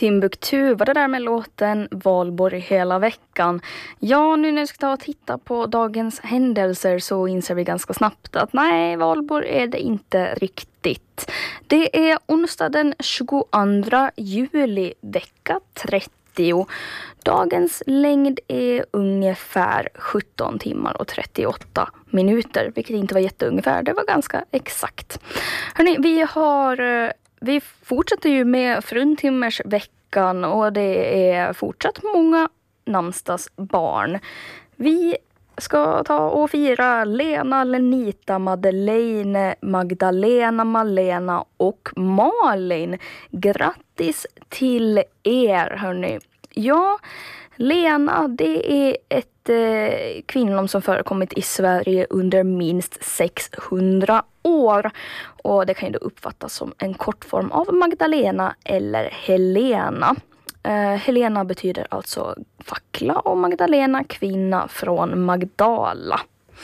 Timbuktu var det där med låten Valborg hela veckan. Ja, nu när jag ska ta och titta på dagens händelser så inser vi ganska snabbt att nej, Valborg är det inte riktigt. Det är onsdag den 22 juli, vecka 30. Dagens längd är ungefär 17 timmar och 38 minuter, vilket inte var jätteungefär, det var ganska exakt. Hörrni, vi fortsätter ju med fruntimmersveckan och det är fortsatt många namnsdagsbarn. Vi ska ta och fira Lena, Lenita, Madeleine, Magdalena, Malena och Malin. Grattis till er, hörni. Ja, Lena, det är ett kvinnonamn som förekommit i Sverige under minst 600 år. Och det kan ju då uppfattas som en kortform av Magdalena eller Helena. Helena betyder alltså fackla och Magdalena kvinna från Magdala.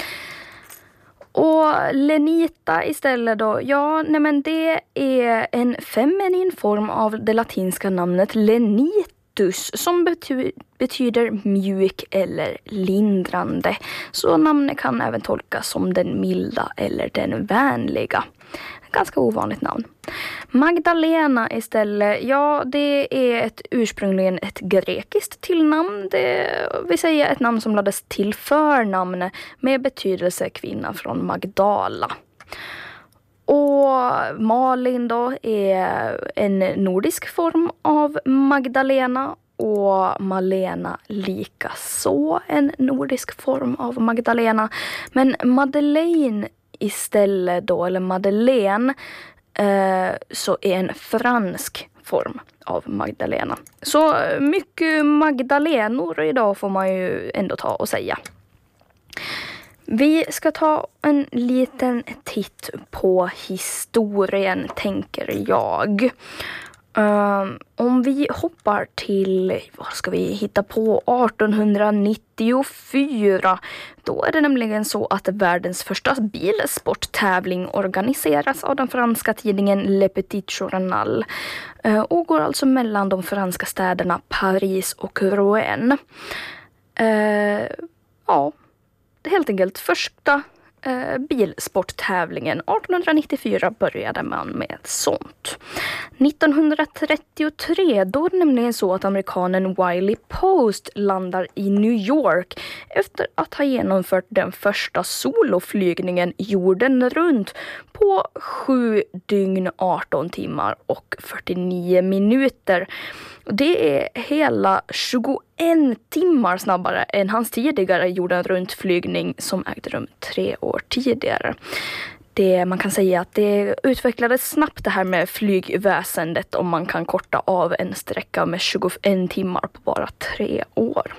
Och Lenita istället då, ja, nej men det är en feminin form av det latinska namnet lenitus som betyder mjuk eller lindrande. Så namnet kan även tolkas som den milda eller den vänliga. Ganska ovanligt namn. Magdalena istället, ja, det är ursprungligen ett grekiskt tillnamn. Det vill säga ett namn som lades till förnamn med betydelse kvinna från Magdala. Och Malin då är en nordisk form av Magdalena och Malena lika så en nordisk form av Magdalena. Men Madeleine istället då, eller Madeleine, så är en fransk form av Magdalena. Så mycket Magdalenor idag får man ju ändå ta och säga. Vi ska ta en liten titt på historien, tänker jag. Om vi hoppar till, vad ska vi hitta på, 1894, då är det nämligen så att världens första bilsporttävling organiseras av den franska tidningen Le Petit Journal och går alltså mellan de franska städerna Paris och Rouen. Ja, helt enkelt första bilsporttävlingen 1894 började man med sånt. 1933 då är det nämligen så att amerikanen Wiley Post landar i New York efter att ha genomfört den första soloflygningen jorden runt på 7 dygn, 18 timmar och 49 minuter. Det är hela 21 timmar snabbare än hans tidigare jorden runt flygning som ägde rum 3 år tidigare. Man kan säga att det utvecklades snabbt det här med flygväsendet om man kan korta av en sträcka med 21 timmar på bara 3 år.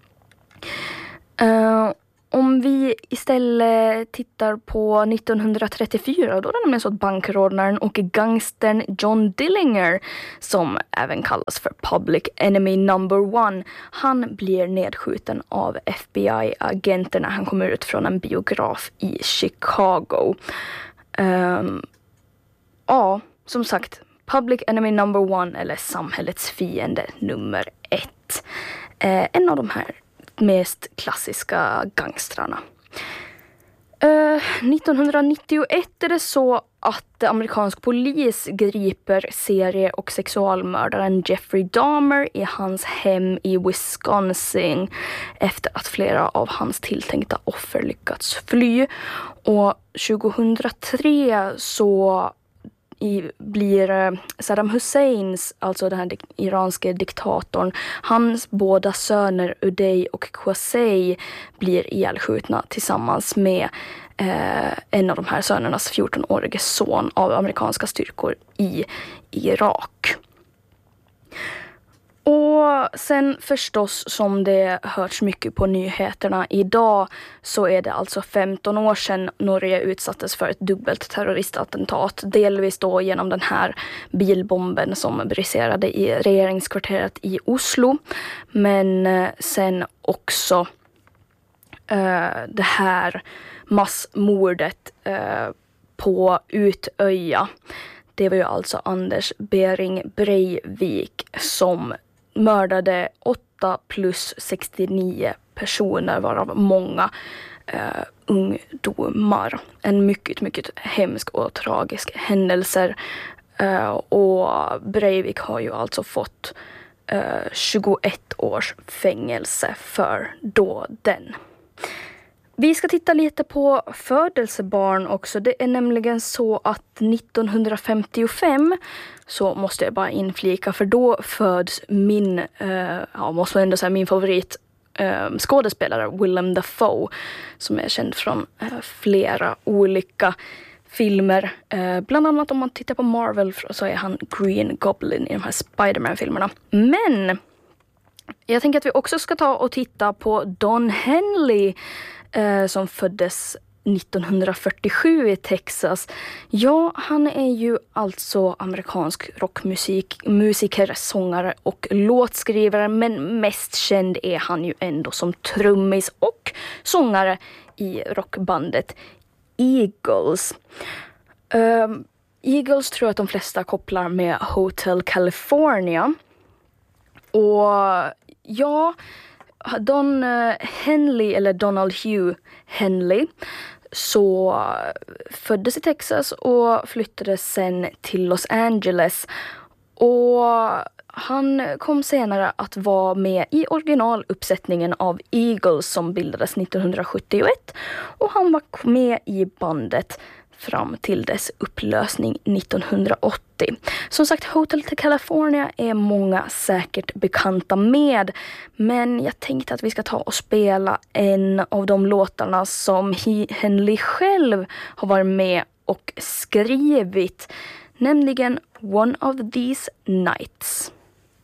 Om vi istället tittar på 1934, då är det nämligen så att bankrånaren och gangstern John Dillinger, som även kallas för Public Enemy Number 1, han blir nedskjuten av FBI-agenter när han kommer ut från en biograf i Chicago. Ja, som sagt, Public Enemy Number 1 eller samhällets fiende nummer 1. En av de här mest klassiska gangstrarna. 1991 är det så att amerikansk polis griper serie- och sexualmördaren Jeffrey Dahmer i hans hem i Wisconsin efter att flera av hans tilltänkta offer lyckats fly. Och 2003 så blir Saddam Husseins, alltså den här iranske diktatorn, hans båda söner Uday och Qasem blir ihjälskjutna tillsammans med en av de här sönernas 14-årige son av amerikanska styrkor i Irak. Och sen förstås, som det hörts mycket på nyheterna idag, så är det alltså 15 år sedan Norge utsattes för ett dubbelt terroristattentat. Delvis då genom den här bilbomben som briserade i regeringskvarteret i Oslo. Men sen också det här massmordet på Utöja. det var ju alltså Anders Behring Breivik som mördade 8 plus 69 personer, varav många ungdomar. En mycket, mycket hemsk och tragisk händelse. Och Breivik har ju alltså fått 21 års fängelse för dåden. Vi ska titta lite på födelsebarn också. Det är nämligen så att 1955, så måste jag bara inflika, för då föds måste ändå säga min favorit skådespelare Willem Dafoe, som är känd från flera olika filmer. Bland annat om man tittar på Marvel så är han Green Goblin i de här Spider-Man-filmerna. Men jag tänker att vi också ska ta och titta på Don Henley som föddes 1947 i Texas. Ja, han är ju alltså amerikansk rockmusiker, sångare och låtskrivare, men mest känd är han ju ändå som trummis och sångare i rockbandet Eagles. Eagles tror jag att de flesta kopplar med Hotel California. Och ja, Don Henley, eller Donald Hugh Henley, så föddes i Texas och flyttade sen till Los Angeles. Och han kom senare att vara med i originaluppsättningen av Eagles som bildades 1971. Och han var med i bandet fram till dess upplösning 1980. Som sagt, Hotel California är många säkert bekanta med, men jag tänkte att vi ska ta och spela en av de låtarna som Henley själv har varit med och skrivit, nämligen One of These Nights.